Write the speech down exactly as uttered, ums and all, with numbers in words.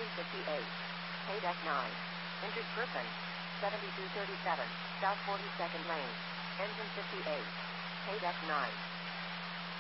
Engine fifty-eight. Paydeck nine. Injured person. seventy-two thirty-seven. South forty-second lane. Engine fifty-eight. Paydeck nine.